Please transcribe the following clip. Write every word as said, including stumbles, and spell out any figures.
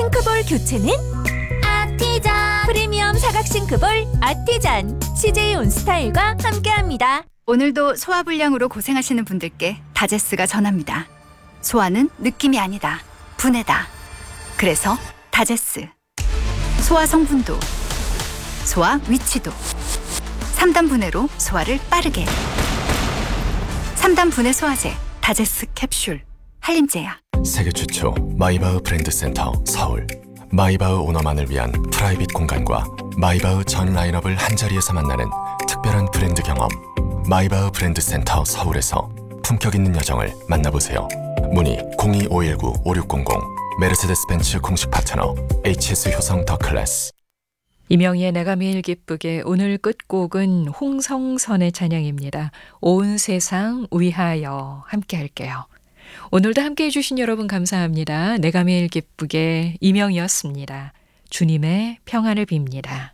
싱크볼 교체는 아티잔. 프리미엄 사각 싱크볼 아티잔. 씨제이 온스타일과 함께합니다. 오늘도 소화불량으로 고생하시는 분들께 다제스가 전합니다. 소화는 느낌이 아니다. 분해다. 그래서 다제스. 소화 성분도, 소화 위치도. 삼 단 분해로 소화를 빠르게. 삼 단 분해 소화제 다제스 캡슐. 한림제약. 세계 최초 마이바흐 브랜드 센터 서울. 마이바흐 오너만을 위한 프라이빗 공간과 마이바흐 전 라인업을 한자리에서 만나는 특별한 브랜드 경험. 마이바흐 브랜드 센터 서울에서 품격 있는 여정을 만나보세요. 문의 공이 오일구 오육공공. 메르세데스 벤츠 공식 파트너 에이치에스 효성 더 클래스. 이명희의 내가 매일 기쁘게 오늘 끝곡은 홍성선의 찬양입니다. 온 세상 위하여 함께 할게요. 오늘도 함께해 주신 여러분 감사합니다. 내가 매일 기쁘게 이명희였습니다. 주님의 평안을 빕니다.